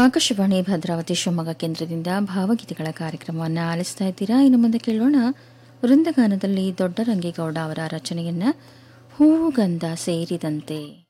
ಆಕಾಶವಾಣಿ ಭದ್ರಾವತಿ ಶಿವಮೊಗ್ಗ ಕೇಂದ್ರದಿಂದ ಭಾವಗೀತೆಗಳ ಕಾರ್ಯಕ್ರಮವನ್ನು ಆಲಿಸ್ತಾ ಇದ್ದೀರಾ. ಇನ್ನು ಮುಂದೆ ಕೇಳೋಣ ವೃಂದಗಾನದಲ್ಲಿ ದೊಡ್ಡರಂಗೇಗೌಡ ಅವರ ರಚನೆಯನ್ನ ಹೂವು ಗಂಧ ಸೇರಿದಂತೆ.